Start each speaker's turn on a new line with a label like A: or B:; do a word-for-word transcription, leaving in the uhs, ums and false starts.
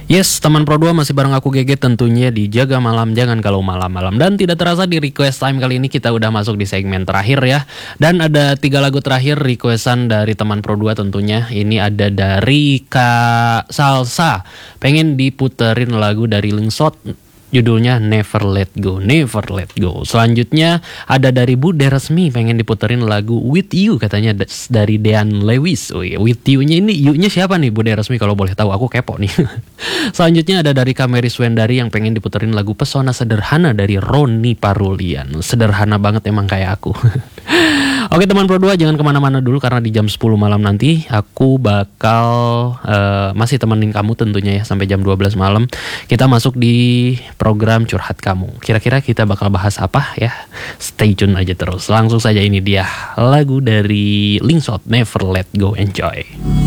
A: Yes, teman Pro dua masih bareng aku Gege tentunya di Jaga Malam Jangan Kalau Malam-Malam. Dan tidak terasa di request time kali ini kita udah masuk di segmen terakhir ya. Dan ada tiga lagu terakhir requestan dari teman Pro dua tentunya. Ini ada dari Kak Salsa, pengen diputerin lagu dari Lingsot, judulnya Never Let Go, Never Let Go. Selanjutnya ada dari Bude Resmi, pengen diputerin lagu With You, katanya dari Dean Lewis. Oh iya, With You-nya ini You-nya siapa nih Bude Resmi kalau boleh tahu, aku kepo nih. Selanjutnya ada dari Kameri Swendari yang pengen diputerin lagu Pesona Sederhana dari Roni Parulian. Sederhana banget emang kayak aku. Oke teman Pro dua, jangan kemana-mana dulu karena di jam sepuluh malam nanti aku bakal uh, masih temenin kamu tentunya ya sampai jam dua belas malam. Kita masuk di program Curhat Kamu. Kira-kira kita bakal bahas apa ya? Stay tune aja terus. Langsung saja, ini dia lagu dari Lingsot, Never Let Go. Enjoy.